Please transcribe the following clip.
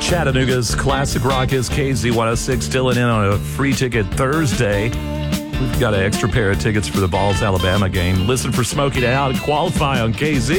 Chattanooga's classic rock is KZ106, still in on a free ticket Thursday. We've got an extra pair of tickets for the Balls, Alabama game. Listen for Smokey to Out and qualify on KZ.